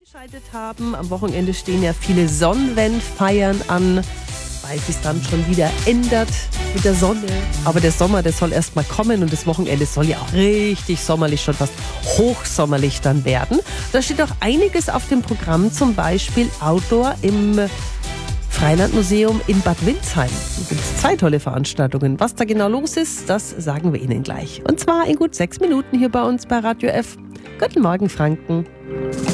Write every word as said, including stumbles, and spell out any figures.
eingeschaltet haben. Am Wochenende stehen ja viele Sonnenwendfeiern an, weil sich dann schon wieder ändert mit der Sonne. Aber der Sommer, der soll erst mal kommen und das Wochenende soll ja auch richtig sommerlich, schon fast hochsommerlich dann werden. Da steht auch einiges auf dem Programm, zum Beispiel Outdoor im Freilandmuseum in Bad Windsheim. Da gibt es zwei tolle Veranstaltungen. Was da genau los ist, das sagen wir Ihnen gleich. Und zwar in gut sechs Minuten hier bei uns bei Radio F. Guten Morgen, Franken.